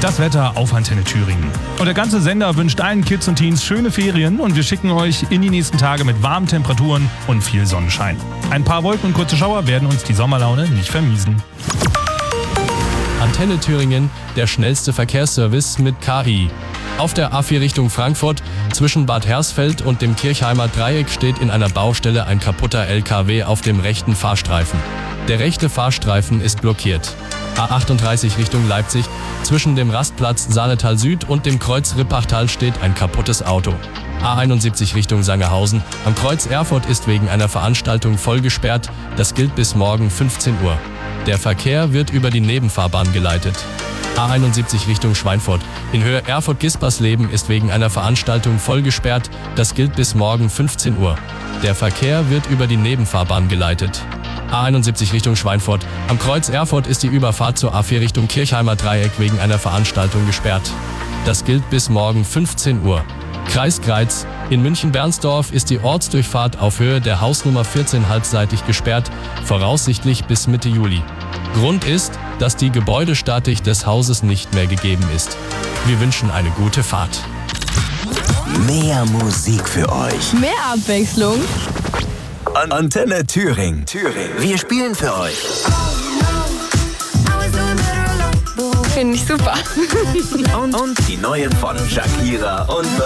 Das Wetter auf Antenne Thüringen. Und der ganze Sender wünscht allen Kids und Teens schöne Ferien und wir schicken euch in die nächsten Tage mit warmen Temperaturen und viel Sonnenschein. Ein paar Wolken und kurze Schauer werden uns die Sommerlaune nicht vermiesen. Antenne Thüringen, der schnellste Verkehrsservice mit KI. Auf der A4 Richtung Frankfurt zwischen Bad Hersfeld und dem Kirchheimer Dreieck steht in einer Baustelle ein kaputter LKW auf dem rechten Fahrstreifen. Der rechte Fahrstreifen ist blockiert. A38 Richtung Leipzig zwischen dem Rastplatz Saaletal Süd und dem Kreuz Rippachtal steht ein kaputtes Auto. A71 Richtung Sangerhausen am Kreuz Erfurt ist wegen einer Veranstaltung voll gesperrt. Das gilt bis morgen 15 Uhr. Der Verkehr wird über die Nebenfahrbahn geleitet. A71 Richtung Schweinfurt in Höhe Erfurt-Gispersleben ist wegen einer Veranstaltung voll gesperrt. Das gilt bis morgen 15 Uhr. Der Verkehr wird über die Nebenfahrbahn geleitet. A71 Richtung Schweinfurt. Am Kreuz Erfurt ist die Überfahrt zur A4 Richtung Kirchheimer Dreieck wegen einer Veranstaltung gesperrt. Das gilt bis morgen 15 Uhr. Kreis Greiz. In München-Bernsdorf ist die Ortsdurchfahrt auf Höhe der Hausnummer 14 halbseitig gesperrt, voraussichtlich bis Mitte Juli. Grund ist, dass die Gebäudestatik des Hauses nicht mehr gegeben ist. Wir wünschen eine gute Fahrt. Mehr Musik für euch. Mehr Abwechslung. Antenne Thüringen. Wir spielen für euch. Finde ich super. Und die neuen von Shakira und